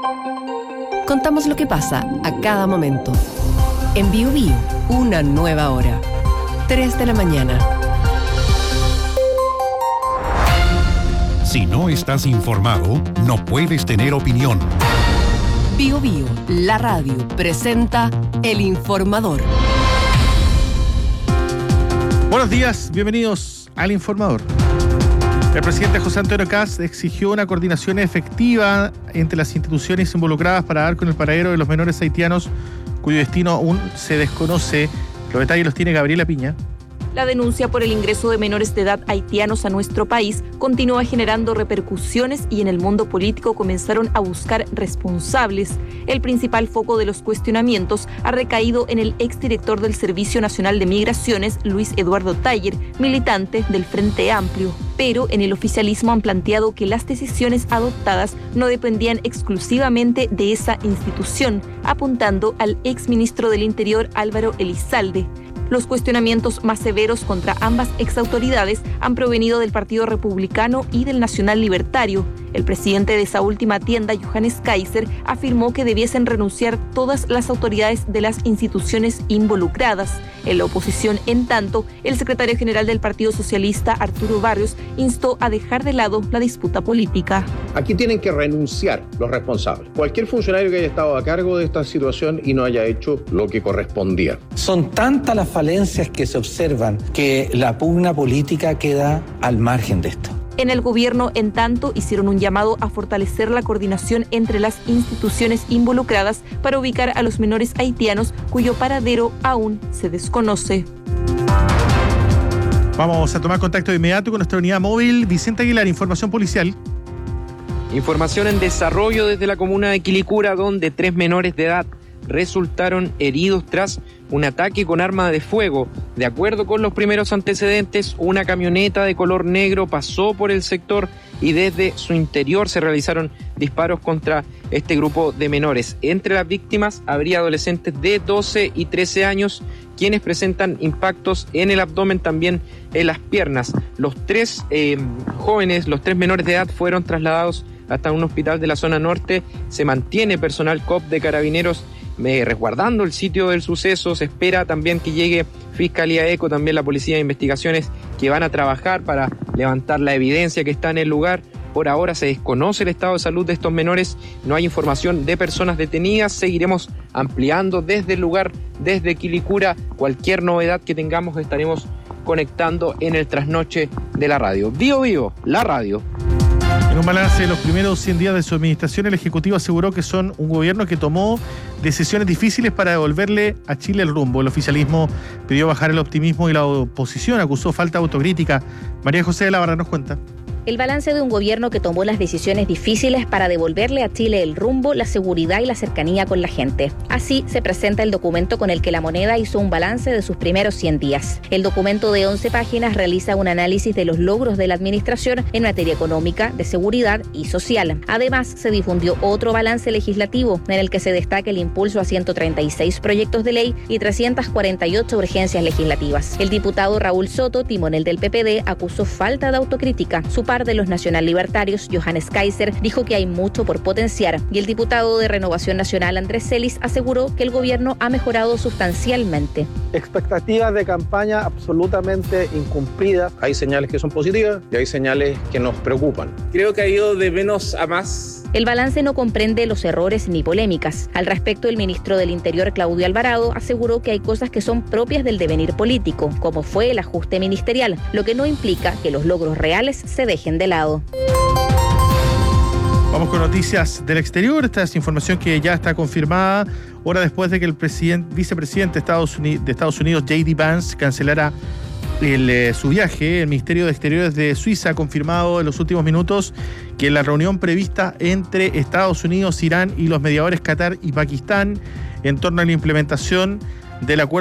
Contamos lo que pasa a cada momento. En Bío Bío, una nueva hora. 3 de la mañana. Si no estás informado, no puedes tener opinión. Bío Bío, la radio, presenta El Informador. Buenos días, bienvenidos al Informador. El presidente José Antonio Kast exigió una coordinación efectiva entre las instituciones involucradas para dar con el paradero de los menores haitianos cuyo destino aún se desconoce. Los detalles los tiene Gabriela Piña. La denuncia por el ingreso de menores de edad haitianos a nuestro país continúa generando repercusiones y en el mundo político comenzaron a buscar responsables. El principal foco de los cuestionamientos ha recaído en el exdirector del Servicio Nacional de Migraciones, Luis Eduardo Taller, militante del Frente Amplio. Pero en el oficialismo han planteado que las decisiones adoptadas no dependían exclusivamente de esa institución, apuntando al exministro del Interior Álvaro Elizalde. Los cuestionamientos más severos contra ambas exautoridades han provenido del Partido Republicano y del Nacional Libertario. El presidente de esa última tienda, Johannes Kaiser, afirmó que debiesen renunciar todas las autoridades de las instituciones involucradas. En la oposición, en tanto, el secretario general del Partido Socialista, Arturo Barrios, instó a dejar de lado la disputa política. Aquí tienen que renunciar los responsables. Cualquier funcionario que haya estado a cargo de esta situación y no haya hecho lo que correspondía. Son tantas las falencias que se observan que la pugna política queda al margen de esto. En el gobierno, en tanto, hicieron un llamado a fortalecer la coordinación entre las instituciones involucradas para ubicar a los menores haitianos cuyo paradero aún se desconoce. Vamos a tomar contacto de inmediato con nuestra unidad móvil. Vicente Aguilar, información policial. Información en desarrollo desde la comuna de Quilicura, donde 3 menores de edad resultaron heridos tras un ataque con arma de fuego. De acuerdo con los primeros antecedentes, una camioneta de color negro pasó por el sector y desde su interior se realizaron disparos contra este grupo de menores. Entre las víctimas habría adolescentes de 12 y 13 años, quienes presentan impactos en el abdomen, también en las piernas. Los 3 menores de edad fueron trasladados hasta un hospital de la zona norte. Se mantiene personal COP de Carabineros resguardando el sitio del suceso. Se espera también que llegue Fiscalía ECO, también la Policía de Investigaciones, que van a trabajar para levantar la evidencia que está en el lugar. Por ahora se desconoce el estado de salud de estos menores, no hay información de personas detenidas. Seguiremos ampliando desde el lugar, desde Quilicura. Cualquier novedad que tengamos estaremos conectando en el trasnoche de la radio. Bío Bío, la radio. En un balance de los primeros 100 días de su administración, el Ejecutivo aseguró que son un gobierno que tomó decisiones difíciles para devolverle a Chile el rumbo. El oficialismo pidió bajar el optimismo y la oposición acusó falta de autocrítica. María José de la Barra nos cuenta. El balance de un gobierno que tomó las decisiones difíciles para devolverle a Chile el rumbo, la seguridad y la cercanía con la gente. Así se presenta el documento con el que La Moneda hizo un balance de sus primeros 100 días. El documento de 11 páginas realiza un análisis de los logros de la administración en materia económica, de seguridad y social. Además, se difundió otro balance legislativo en el que se destaca el impulso a 136 proyectos de ley y 348 urgencias legislativas. El diputado Raúl Soto, timonel del PPD, acusó falta de autocrítica. Su de los nacional libertarios, Johannes Kaiser, dijo que hay mucho por potenciar, y el diputado de Renovación Nacional, Andrés Celis, aseguró que el gobierno ha mejorado sustancialmente. Expectativas de campaña absolutamente incumplidas. Hay señales que son positivas y hay señales que nos preocupan. Creo que ha ido de menos a más. El balance no comprende los errores ni polémicas. Al respecto, el ministro del Interior, Claudio Alvarado, aseguró que hay cosas que son propias del devenir político, como fue el ajuste ministerial, lo que no implica que los logros reales se dejen de lado. Vamos con noticias del exterior. Esta es información que ya está confirmada, hora después de que el vicepresidente de Estados Unidos, J.D. Vance, cancelara su viaje. El Ministerio de Exteriores de Suiza ha confirmado en los últimos minutos que la reunión prevista entre Estados Unidos, Irán y los mediadores Qatar y Pakistán en torno a la implementación del acuerdo